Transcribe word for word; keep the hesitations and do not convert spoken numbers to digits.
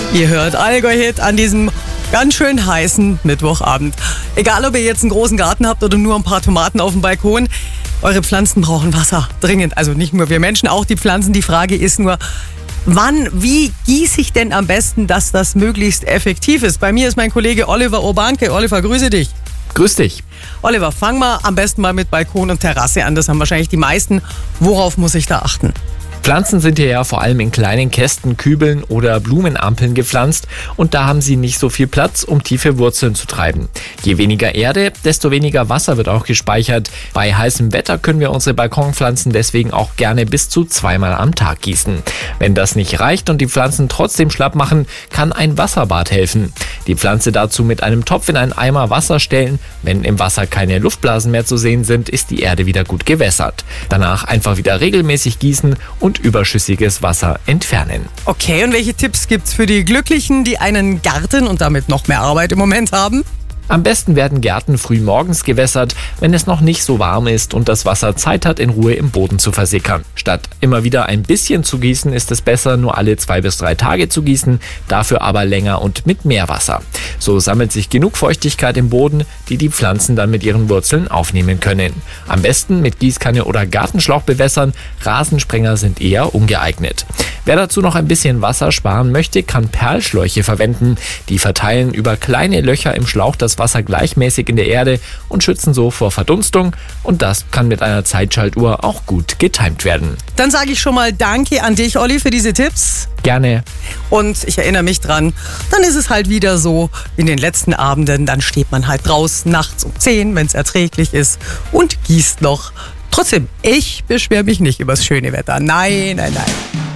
Ihr hört Allgäu-Hit an diesem ganz schön heißen Mittwochabend. Egal, ob ihr jetzt einen großen Garten habt oder nur ein paar Tomaten auf dem Balkon, eure Pflanzen brauchen Wasser, dringend. Also nicht nur wir Menschen, auch die Pflanzen. Die Frage ist nur, wann, wie gieße ich denn am besten, dass das möglichst effektiv ist? Bei mir ist mein Kollege Oliver Urbanke. Oliver, grüße dich. Grüß dich. Oliver, fang mal am besten mal mit Balkon und Terrasse an. Das haben wahrscheinlich die meisten. Worauf muss ich da achten? Pflanzen sind hier ja vor allem in kleinen Kästen, Kübeln oder Blumenampeln gepflanzt und da haben sie nicht so viel Platz, um tiefe Wurzeln zu treiben. Je weniger Erde, desto weniger Wasser wird auch gespeichert. Bei heißem Wetter können wir unsere Balkonpflanzen deswegen auch gerne bis zu zweimal am Tag gießen. Wenn das nicht reicht und die Pflanzen trotzdem schlapp machen, kann ein Wasserbad helfen. Die Pflanze dazu mit einem Topf in einen Eimer Wasser stellen. Wenn im Wasser keine Luftblasen mehr zu sehen sind, ist die Erde wieder gut gewässert. Danach einfach wieder regelmäßig gießen und überschüssiges Wasser entfernen. Okay, und welche Tipps gibt's für die Glücklichen, die einen Garten und damit noch mehr Arbeit im Moment haben? Am besten werden Gärten früh morgens gewässert, wenn es noch nicht so warm ist und das Wasser Zeit hat, in Ruhe im Boden zu versickern. Statt immer wieder ein bisschen zu gießen, ist es besser, nur alle zwei bis drei Tage zu gießen, dafür aber länger und mit mehr Wasser. So sammelt sich genug Feuchtigkeit im Boden, die die Pflanzen dann mit ihren Wurzeln aufnehmen können. Am besten mit Gießkanne oder Gartenschlauch bewässern, Rasensprenger sind eher ungeeignet. Wer dazu noch ein bisschen Wasser sparen möchte, kann Perlschläuche verwenden. Die verteilen über kleine Löcher im Schlauch das Wasser gleichmäßig in der Erde und schützen so vor Verdunstung. Und das kann mit einer Zeitschaltuhr auch gut getimt werden. Dann sage ich schon mal Danke an dich, Olli, für diese Tipps. Gerne. Und ich erinnere mich dran, dann ist es halt wieder so, in den letzten Abenden, dann steht man halt draußen nachts um zehn, wenn es erträglich ist und gießt noch. Trotzdem, ich beschwere mich nicht über das schöne Wetter. Nein, nein, nein.